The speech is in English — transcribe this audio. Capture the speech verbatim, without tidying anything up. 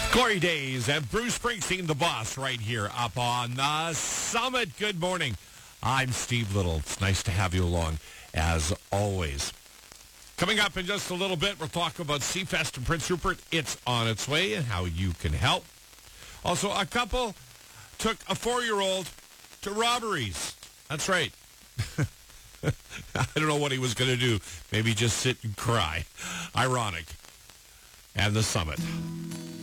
Glory days and Bruce Springsteen, the boss, right here up on the summit. Good morning. I'm Steve Little. It's nice to have you along, as always. Coming up in just a little bit, we'll talk about Seafest in Prince Rupert. It's on its way and how you can help. Also, a couple took a four-year-old to robberies. That's right. I don't know what he was going to do. Maybe just sit and cry. Ironic. And the summit.